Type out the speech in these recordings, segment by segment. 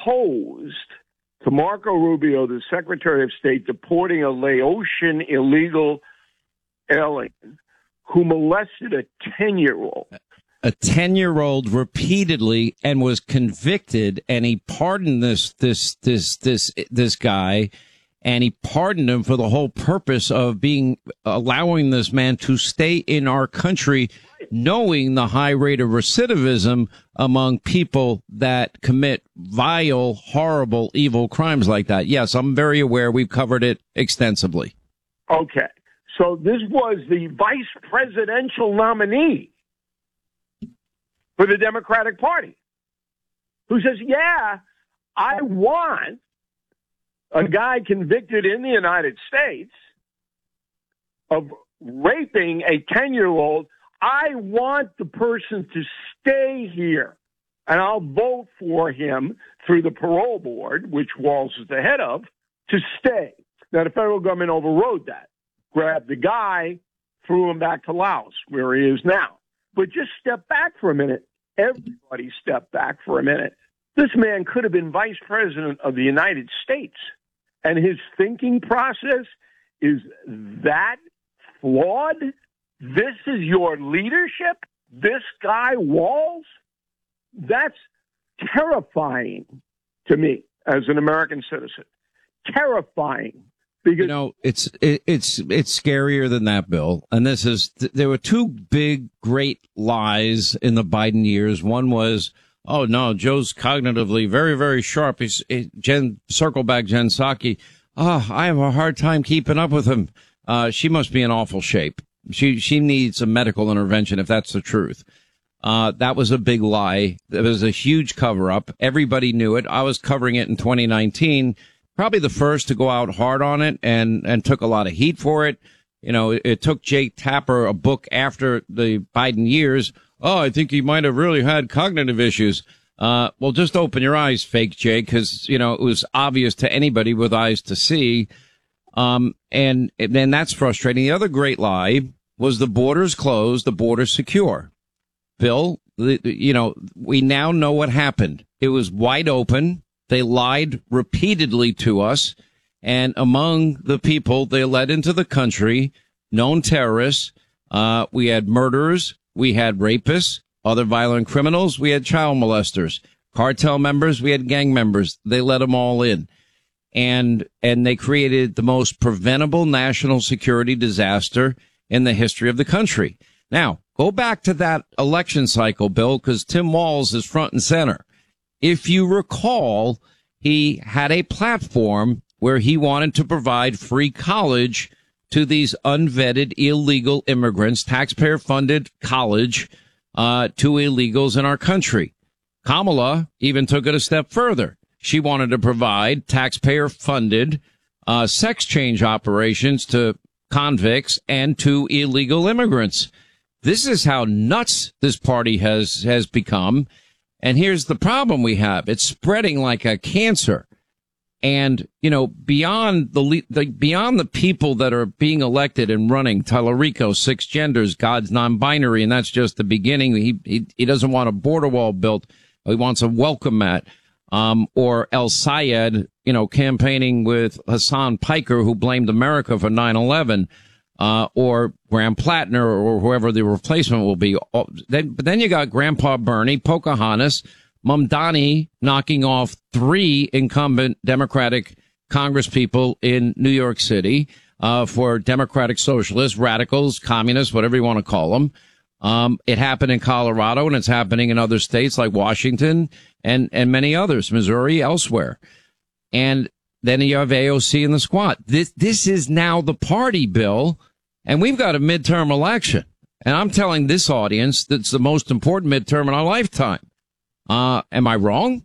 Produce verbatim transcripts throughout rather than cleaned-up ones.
opposed to Marco Rubio, the Secretary of State, deporting a Laotian illegal alien who molested a ten-year-old. A ten-year-old repeatedly, and was convicted, and he pardoned this this this this this guy, and he pardoned him for the whole purpose of being allowing this man to stay in our country, knowing the high rate of recidivism among people that commit vile, horrible, evil crimes like that. Yes, I'm very aware. We've covered it extensively. Okay. So this was the vice presidential nominee for the Democratic Party, who says, yeah, I want a guy convicted in the United States of raping a ten-year-old. I want the person to stay here, and I'll vote for him through the parole board, which Walz is the head of, to stay. Now, the federal government overrode that, grabbed the guy, threw him back to Laos, where he is now. But just step back for a minute. Everybody step back for a minute. This man could have been vice president of the United States, and his thinking process is that flawed. This is your leadership? This guy, Walz? That's terrifying to me as an American citizen. Terrifying. Because, you know, it's it, it's it's scarier than that, Bill. And this is th- there were two big, great lies in the Biden years. One was, oh no, Joe's cognitively very, very sharp. He's he, Jen circle back Jen Psaki. Oh, I have a hard time keeping up with him. Uh, she must be in awful shape. She she needs a medical intervention if that's the truth. Uh, that was a big lie. It was a huge cover up. Everybody knew it. I was covering it in twenty nineteen. Probably the first to go out hard on it and, and took a lot of heat for it. You know, it, it took Jake Tapper a book after the Biden years. Oh, I think he might have really had cognitive issues. Uh, well, just open your eyes, fake Jake, because, you know, it was obvious to anybody with eyes to see. Um, and then that's frustrating. The other great lie was the border's closed, the border's secure. Bill, the, you know, we now know what happened. It was wide open. They lied repeatedly to us, and among the people they let into the country, known terrorists, uh, we had murderers, we had rapists, other violent criminals, we had child molesters, cartel members, we had gang members. They let them all in. And, and they created the most preventable national security disaster in the history of the country. Now, go back to that election cycle, Bill, because Tim Walz is front and center. If you recall, he had a platform where he wanted to provide free college to these unvetted illegal immigrants, taxpayer-funded college uh to illegals in our country. Kamala even took it a step further. She wanted to provide taxpayer-funded uh sex change operations to convicts and to illegal immigrants. This is how nuts this party has has become. And here's the problem we have. It's spreading like a cancer. And, you know, beyond the, the beyond the people that are being elected and running, Tallarico, six genders, God's non-binary, and that's just the beginning. He, he, he doesn't want a border wall built. He wants a welcome mat. Um, or El Sayed, you know, campaigning with Hassan Piker, who blamed America for nine eleven. Uh, or Graham Plattner or whoever the replacement will be. Then, but then you got Grandpa Bernie, Pocahontas, Mamdani knocking off three incumbent Democratic congresspeople in New York City, uh, for Democratic socialists, radicals, communists, whatever you want to call them. Um, it happened in Colorado and it's happening in other states like Washington and, and many others, Missouri, elsewhere. And then you have A O C in the squad. This, this is now the party, Bill. And we've got a midterm election. And I'm telling this audience that's the most important midterm in our lifetime. Uh, am I wrong?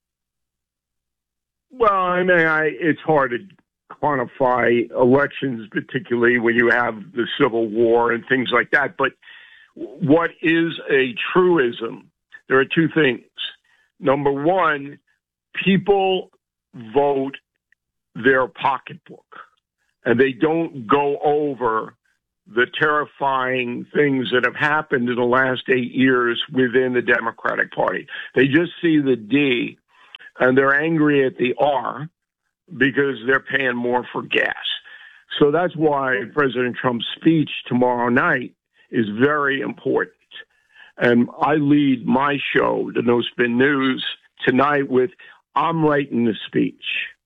Well, I mean, I, it's hard to quantify elections, particularly when you have the Civil War and things like that. But what is a truism? There are two things. Number one, people vote their pocketbook, and they don't go over the terrifying things that have happened in the last eight years within the Democratic Party. They just see the D and they're angry at the R because they're paying more for gas. So that's why President Trump's speech tomorrow night is very important. And I lead my show, the No Spin News, tonight with, I'm writing the speech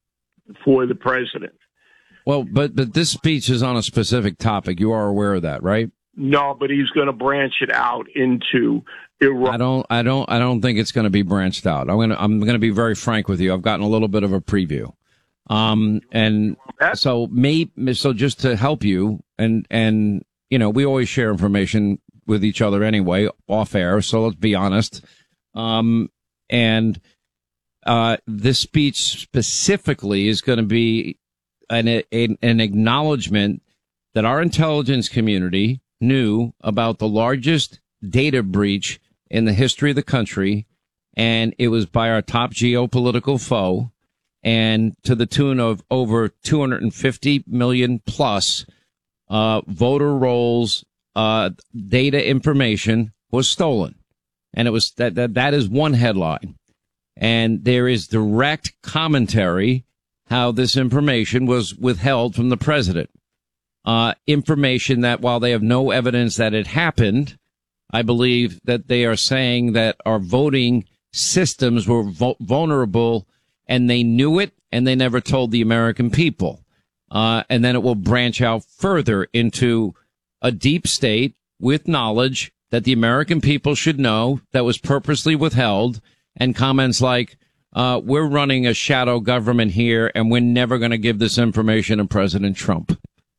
for the president. Well, but but this speech is on a specific topic. You are aware of that, right? No, but he's going to branch it out into Iraq. I don't, I don't, I don't think it's going to be branched out. I'm going to, I'm going to be very frank with you. I've gotten a little bit of a preview, um, and so maybe, so just to help you, and and you know, we always share information with each other anyway, off air. So let's be honest. Um, and uh, this speech specifically is going to be an, an an acknowledgement that our intelligence community knew about the largest data breach in the history of the country, and it was by our top geopolitical foe, and to the tune of over two hundred fifty million plus uh, voter rolls, uh, data information was stolen. And it was that, that, that is one headline. And there is direct commentary how this information was withheld from the president. Uh, information that, while they have no evidence that it happened, I believe that they are saying that our voting systems were vo- vulnerable, and they knew it, and they never told the American people. Uh, and then it will branch out further into a deep state with knowledge that the American people should know that was purposely withheld, and comments like, uh, we're running a shadow government here, and we're never going to give this information to President Trump.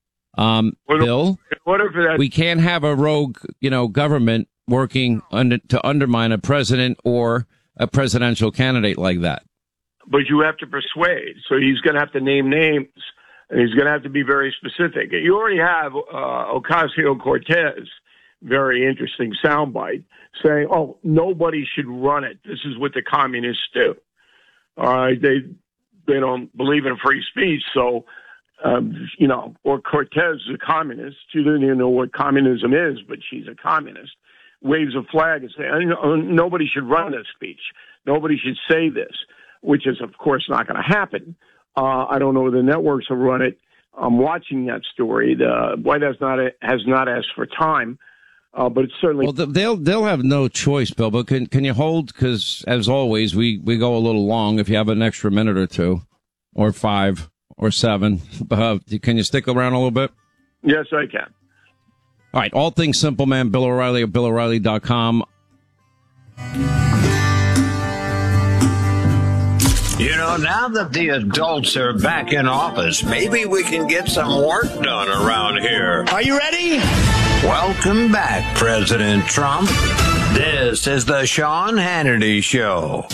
Um, what Bill, what if that- we can't have a rogue, you know, government working under, to undermine a president or a presidential candidate like that. But you have to persuade. So he's going to have to name names, and he's going to have to be very specific. You already have uh, Ocasio-Cortez, very interesting soundbite, saying, oh, nobody should run it. This is what the communists do. All right, they they don't believe in free speech, so Um, you know, or Cortez is a communist. She doesn't even know what communism is, but she's a communist. Waves a flag and say, oh, nobody should run this speech. Nobody should say this, which is, of course, not going to happen. Uh, I don't know whether the networks will run it. I'm watching that story. The White House not has not asked for time, uh, but it's certainly. Well, they'll they'll have no choice, Bill. But can can you hold? Because as always, we we go a little long. If you have an extra minute or two, or five. Or seven. Uh, can you stick around a little bit? Yes, I can. All right. All Things Simple, man. Bill O'Reilly at Bill O'Reilly dot com. You know, now that the adults are back in office, maybe we can get some work done around here. Are you ready? Welcome back, President Trump. This is the Sean Hannity Show.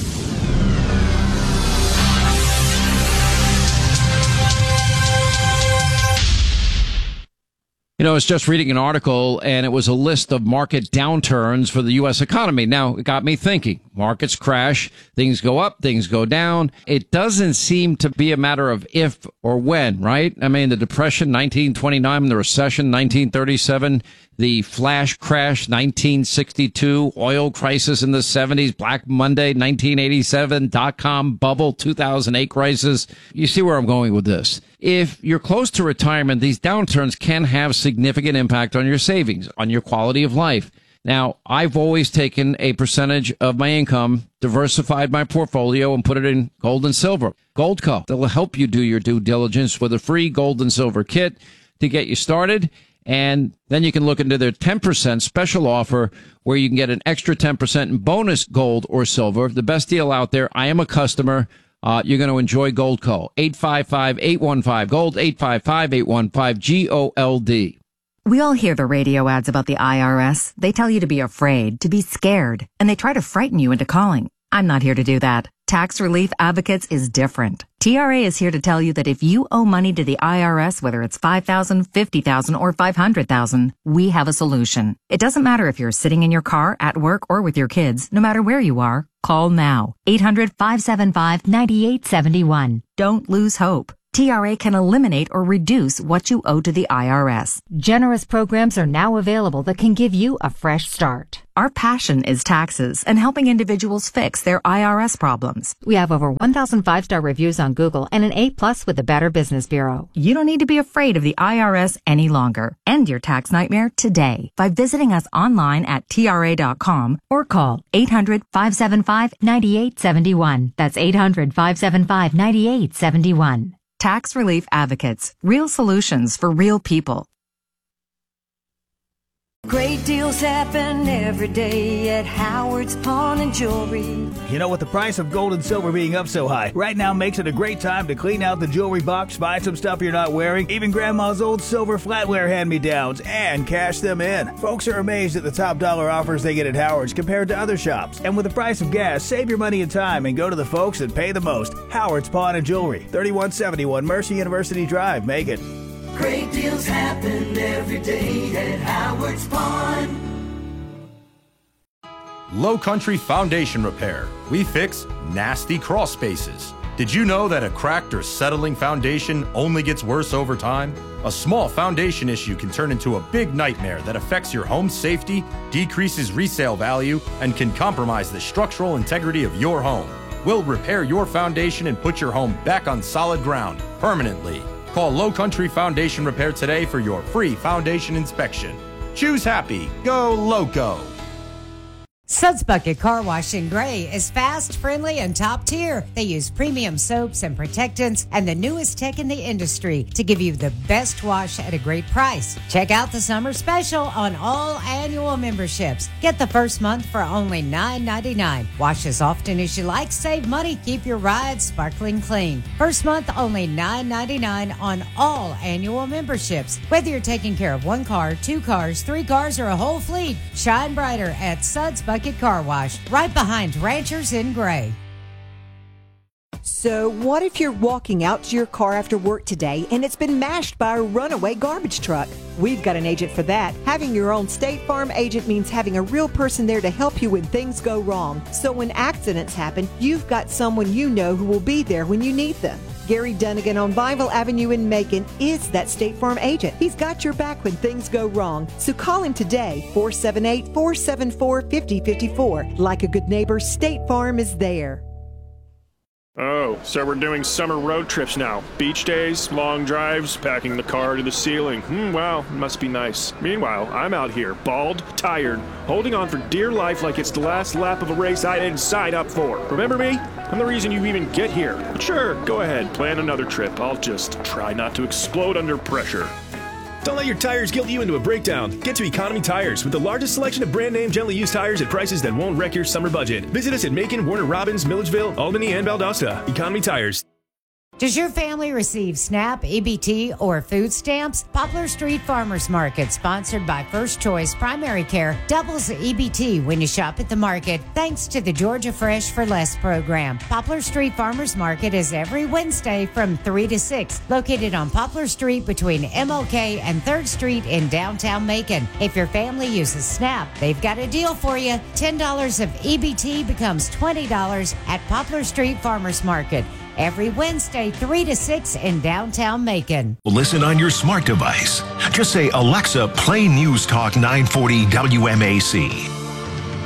You know, I was just reading an article, and it was a list of market downturns for the U S economy. Now, it got me thinking. Markets crash, things go up, things go down. It doesn't seem to be a matter of if or when, right? I mean, the Depression, nineteen twenty-nine, the recession, nineteen thirty-seven, the flash crash, nineteen sixty-two, oil crisis in the seventies, Black Monday, nineteen eighty-seven, dot-com bubble, two thousand eight crisis. You see where I'm going with this. If you're close to retirement, these downturns can have significant impact on your savings, on your quality of life. Now, I've always taken a percentage of my income, diversified my portfolio, and put it in gold and silver. Goldco, they'll help you do your due diligence with a free gold and silver kit to get you started. And then you can look into their ten percent special offer where you can get an extra ten percent in bonus gold or silver. The best deal out there. I am a customer. Uh, you're going to enjoy Goldco. eight five five, eight one five, GOLD, eight five five, eight one five, G O L D. We all hear the radio ads about the I R S. They tell you to be afraid, to be scared, and they try to frighten you into calling. I'm not here to do that. Tax Relief Advocates is different. T R A is here to tell you that if you owe money to the I R S, whether it's five thousand dollars, fifty thousand dollars, or five hundred thousand dollars, we have a solution. It doesn't matter if you're sitting in your car, at work, or with your kids. No matter where you are, call now. eight hundred, five seven five, nine eight seven one. Don't lose hope. T R A can eliminate or reduce what you owe to the I R S. Generous programs are now available that can give you a fresh start. Our passion is taxes and helping individuals fix their I R S problems. We have over one thousand five-star reviews on Google and an A plus with the Better Business Bureau. You don't need to be afraid of the I R S any longer. End your tax nightmare today by visiting us online at T R A dot com or call eight hundred, five seven five, nine eight seven one. That's eight hundred, five seven five, nine eight seven one. Tax Relief Advocates. Real solutions for real people. Great deals happen every day at Howard's Pawn and Jewelry. You know, with the price of gold and silver being up so high, right now makes it a great time to clean out the jewelry box, buy some stuff you're not wearing, even Grandma's old silver flatware hand-me-downs, and cash them in. Folks are amazed at the top dollar offers they get at Howard's compared to other shops. And with the price of gas, save your money and time and go to the folks that pay the most. Howard's Pawn and Jewelry, thirty-one seventy-one Mercer University Drive, Macon. Great deals happen every day at Howard's Pawn. Low Country Foundation Repair. We fix nasty crawl spaces. Did you know that a cracked or settling foundation only gets worse over time? A small foundation issue can turn into a big nightmare that affects your home's safety, decreases resale value, and can compromise the structural integrity of your home. We'll repair your foundation and put your home back on solid ground permanently. Call Low Country Foundation Repair today for your free foundation inspection. Choose happy. Go Loco. Suds Bucket Car Wash in Gray is fast, friendly, and top tier. They use premium soaps and protectants and the newest tech in the industry to give you the best wash at a great price. Check out the summer special on all annual memberships. Get the first month for only nine ninety-nine. Wash as often as you like, save money, keep your ride sparkling clean. First month only nine ninety-nine on all annual memberships. Whether you're taking care of one car, two cars, three cars, or a whole fleet, shine brighter at Suds Bucket Car Wash, right behind Ranchers in Gray. So what if you're walking out to your car after work today and it's been mashed by a runaway garbage truck? We've got an agent for that. Having your own State Farm agent means having a real person there to help you when things go wrong. So when accidents happen, you've got someone you know who will be there when you need them. Gary Dunnigan on Bible Avenue in Macon is that State Farm agent. He's got your back when things go wrong. So call him today, four seven eight, four seven four, five zero five four. Like a good neighbor, State Farm is there. Oh, so we're doing summer road trips now. Beach days, long drives, packing the car to the ceiling. Hmm, wow, must be nice. Meanwhile, I'm out here, bald, tired, holding on for dear life like it's the last lap of a race I didn't sign up for. Remember me? I'm the reason you even get here. But sure, go ahead, plan another trip. I'll just try not to explode under pressure. Don't let your tires guilt you into a breakdown. Get to Economy Tires with the largest selection of brand name gently used tires at prices that won't wreck your summer budget. Visit us at Macon, Warner Robins, Milledgeville, Albany, and Valdosta. Economy Tires. Does your family receive SNAP, E B T, or food stamps? Poplar Street Farmers Market, sponsored by First Choice Primary Care, doubles E B T when you shop at the market thanks to the Georgia Fresh for Less program. Poplar Street Farmers Market is every Wednesday from three to six, located on Poplar Street between M L K and third Street in downtown Macon. If your family uses SNAP, they've got a deal for you. ten dollars of E B T becomes twenty dollars at Poplar Street Farmers Market. Every Wednesday, three to six in downtown Macon. Listen on your smart device. Just say, Alexa, play News Talk nine forty W M A C.